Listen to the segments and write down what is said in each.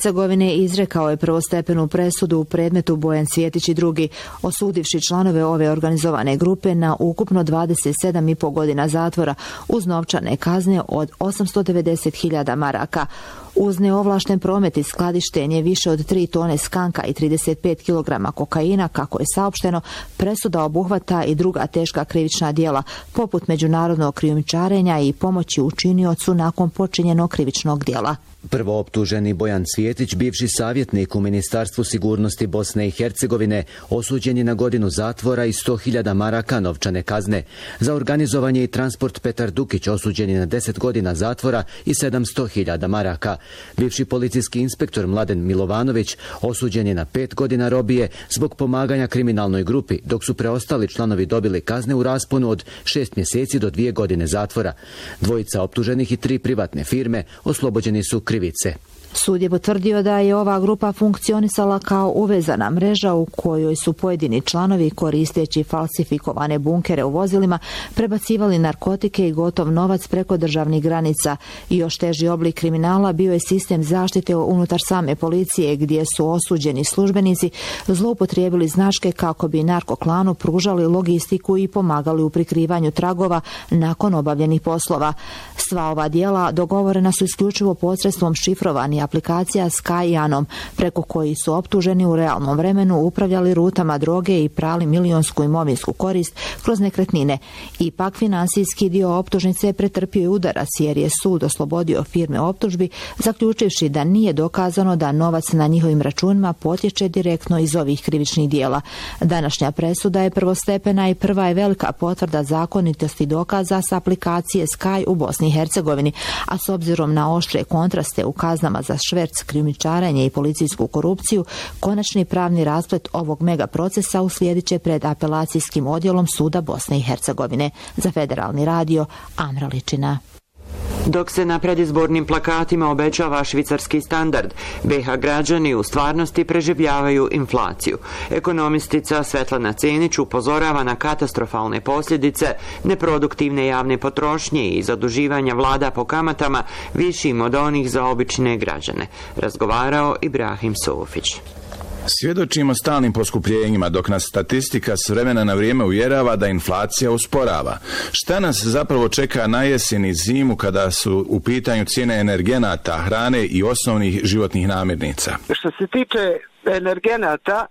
Hercegovine izrekao je prvostepenu presudu u predmetu Bojan Cvjetić i drugi, osudivši članove ove organizovane grupe na ukupno 27,5 godina zatvora uz novčane kazne od 890.000 maraka. Uz neovlašten promet i skladištenje više od 3 tone skanka i 35 kg kokaina, kako je saopšteno, presuda obuhvata i druga teška krivična djela, poput međunarodnog krijumčarenja i pomoći učiniocu nakon počinjenog krivičnog djela. Prvooptuženi Bojan Cvjetić, bivši savjetnik u Ministarstvu sigurnosti Bosne i Hercegovine, osuđen je na godinu zatvora i 100.000 maraka novčane kazne. Za organizovanje i transport Petar Dukić osuđen je na 10 godina zatvora i 700.000 maraka. Bivši policijski inspektor Mladen Milovanović osuđen je na 5 godina robije zbog pomaganja kriminalnoj grupi, dok su preostali članovi dobili kazne u rasponu od 6 mjeseci do 2 godine zatvora. Dvojica optuženih i 3 privatne firme oslobođeni su krivice. Sud je potvrdio da je ova grupa funkcionisala kao uvezana mreža u kojoj su pojedini članovi, koristeći falsifikovane bunkere u vozilima, prebacivali narkotike i gotov novac preko državnih granica. I još teži oblik kriminala bio je sistem zaštite unutar same policije, gdje su osuđeni službenici zloupotrijebili značke kako bi narkoklanu pružali logistiku i pomagali u prikrivanju tragova nakon obavljenih poslova. Sva ova djela dogovorena su isključivo posredstvom šifrovanih aplikacija Sky i Anom, preko koji su optuženi u realnom vremenu upravljali rutama droge i prali milionsku imovinsku korist kroz nekretnine. Ipak finansijski dio optužnice pretrpio je udarac, jer je sud oslobodio firme optužbi, zaključivši da nije dokazano da novac na njihovim računima potječe direktno iz ovih krivičnih dijela. Današnja presuda je prvostepena i prva je velika potvrda zakonitosti dokaza s aplikacije Sky u Bosni i Hercegovini, a s obzirom na oštre kontraste u kaznama za šverc, krijumčarenje i policijsku korupciju, konačni pravni rasplet ovog mega procesa uslijedit će pred apelacijskim odjelom Suda Bosne i Hercegovine. Za Federalni radio, Amra Ličina. Dok se na predizbornim plakatima obećava švicarski standard, BiH građani u stvarnosti preživljavaju inflaciju. Ekonomistica Svetlana Cenić upozorava na katastrofalne posljedice neproduktivne javne potrošnje i zaduživanja vlada po kamatama višim od onih za obične građane. Razgovarao Ibrahim Sofić. Svjedočimo stalnim poskupljenjima, dok nas statistika s vremena na vrijeme uvjerava da inflacija usporava. Šta nas zapravo čeka na jesen i zimu kada su u pitanju cijene energenata, hrane i osnovnih životnih namirnica? Što se tiče energenata,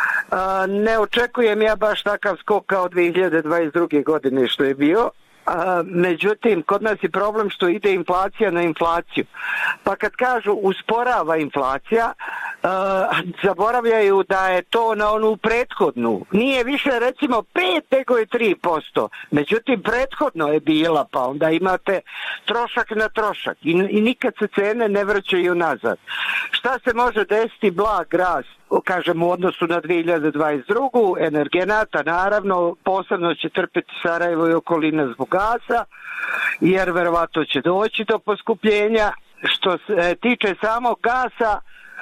ne očekujem ja baš takav skok kao 2022. godine što je bio. Međutim, kod nas je problem što ide inflacija na inflaciju. Pa kad kažu usporava inflacija, zaboravljaju da je to na onu prethodnu. Nije više recimo 5 nego je 3%. Međutim, prethodno je bila, pa onda imate trošak na trošak i nikad se cene ne vraćaju nazad. Šta se može desiti? Blag rast, kažem, u odnosu na 2022. energenata, naravno, posebno će trpiti Sarajevo i okolina zbog gasa, jer verovatno će doći do poskupljenja. Što se tiče samog gasa,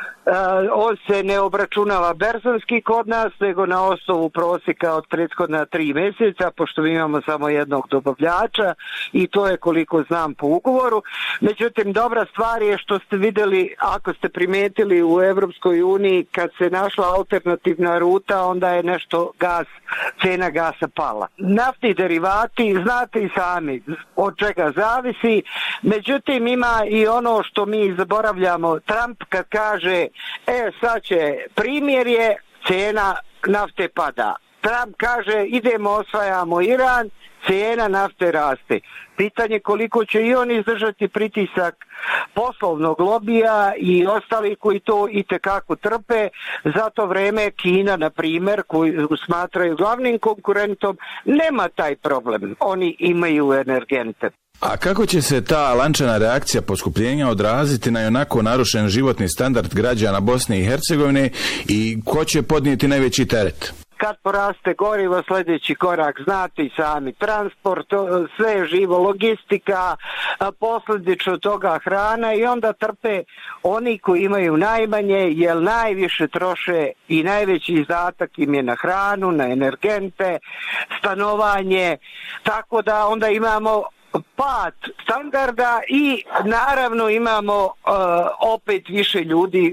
on se ne obračunava berzanski kod nas, nego na osnovu prosjeka od prethodna 3 mjeseca, pošto mi imamo samo jednog dobavljača i to je koliko znam po ugovoru. Međutim, dobra stvar je što ste vidjeli, ako ste primijetili u Europskoj uniji, kad se našla alternativna ruta, onda je nešto cena gasa pala. Naftni derivati, znate i sami od čega zavisi, međutim ima i ono što mi zaboravljamo. Trump kad kaže sad će primjerje, cena nafte pada. Trump kaže idemo, osvajamo Iran, cijena nafte raste. Pitanje koliko će i on izdržati pritisak poslovnog lobija i ostali koji to itekako trpe. Za to vreme Kina, na primjer, koji smatraju glavnim konkurentom, nema taj problem. Oni imaju energente. A kako će se ta lančana reakcija poskupljenja odraziti na onako narušen životni standard građana Bosne i Hercegovine i ko će podnijeti najveći teret? Kad poraste gorivo, sljedeći korak, znate i sami, transport, sve živo, logistika, posljedično toga hrana i onda trpe oni koji imaju najmanje, jer najviše troše i najveći izdatak im je na hranu, na energente, stanovanje, tako da onda imamo pad standarda i naravno imamo opet više ljudi